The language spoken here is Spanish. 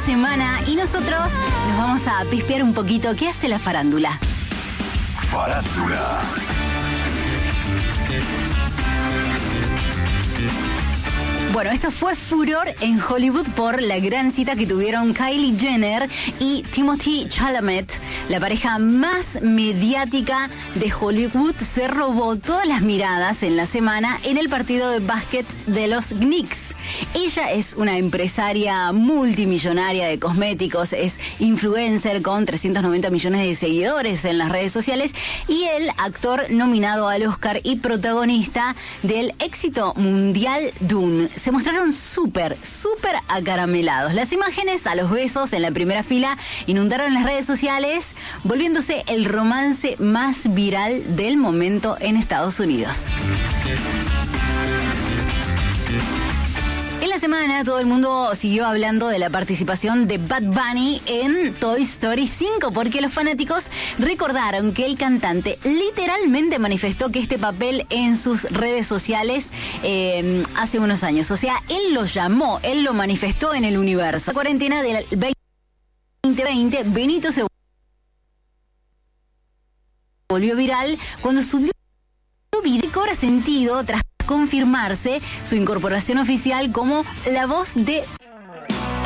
semana y nosotros nos vamos a pispear un poquito qué hace la farándula. Farándula. Bueno, esto fue furor en Hollywood por la gran cita que tuvieron Kylie Jenner y Timothée Chalamet. La pareja más mediática de Hollywood se robó todas las miradas en la semana en el partido de básquet de los Knicks. Ella es una empresaria multimillonaria de cosméticos, es influencer con 390 millones de seguidores en las redes sociales y el actor nominado al Oscar y protagonista del éxito mundial Dune. Se mostraron súper acaramelados. Las imágenes a los besos en la primera fila inundaron las redes sociales, volviéndose el romance más viral del momento en Estados Unidos. En la semana todo el mundo siguió hablando de la participación de Bad Bunny en Toy Story 5 porque los fanáticos recordaron que el cantante literalmente manifestó que este papel en sus redes sociales hace unos años. O sea, él lo llamó, él lo manifestó en el universo. La cuarentena del 2020, Benito se volvió viral cuando subió un video que cobra sentido tras confirmarse su incorporación oficial como la voz de